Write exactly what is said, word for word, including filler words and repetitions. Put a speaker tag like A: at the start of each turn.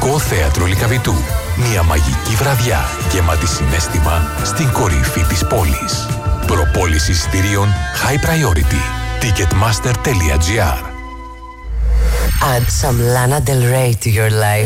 A: Εθνικό Θέατρο Λυκαβητού. Μια μαγική βραδιά γεμάτη συναίσθημα στην κορυφή της πόλης. Προπόληση εισιτηρίων High Priority. ticketmaster τελεία gr.
B: Add some Lana Del Rey to your life.